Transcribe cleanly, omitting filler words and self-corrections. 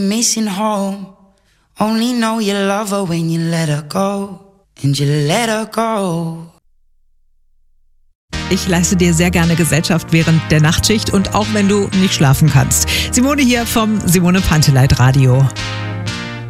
Missing home. Only know you love her when you let her go. And you let her go. Ich leiste dir sehr gerne Gesellschaft während der Nachtschicht und auch wenn du nicht schlafen kannst. Simone hier vom Simone Panteleit Radio.